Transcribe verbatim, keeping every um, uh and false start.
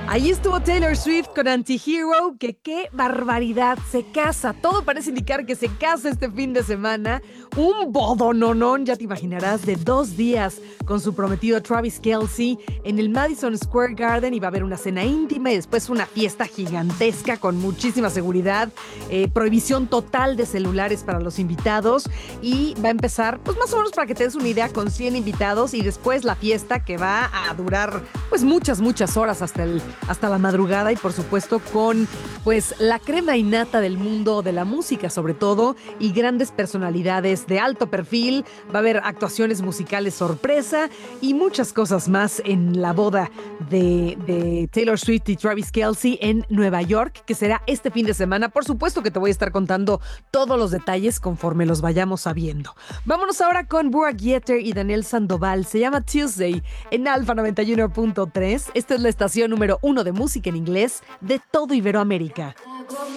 Ahí estuvo Taylor Swift con Antihero, que qué barbaridad, se casa. Todo parece indicar que se casa este fin de semana. Un bodononón, ya te imaginarás, de dos días con su prometido Travis Kelce en el Madison Square Garden, y va a haber una cena íntima y después una fiesta gigantesca con muchísima seguridad, eh, prohibición total de celulares para los invitados, y va a empezar, pues más o menos para que te des una idea, con cien invitados, y después la fiesta que va a durar pues muchas, muchas horas hasta, el, hasta la madrugada, y por supuesto con pues la crema innata del mundo de la música sobre todo, y grandes personalidades de alto perfil. Va a haber actuaciones musicales sorpresa y muchas cosas más en la boda de, de Taylor Swift y Travis Kelce en Nueva York, que será este fin de semana. Por supuesto que te voy a estar contando todos los detalles conforme los vayamos sabiendo. Vámonos ahora con Burak Yeter y Daniel Sandoval. Se llama Tuesday en Alfa noventa y uno punto tres. Esta es la estación número uno de música en inglés de todo Iberoamérica.